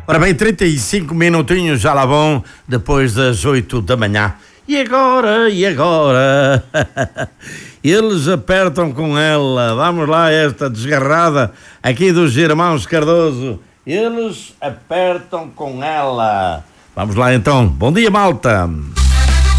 Ora bem, 35 minutinhos já lá vão, depois das 8 da manhã. E agora? Eles apertam com ela. Vamos lá, esta desgarrada aqui dos irmãos Cardoso. Eles apertam com ela. Vamos lá então. Bom dia, malta.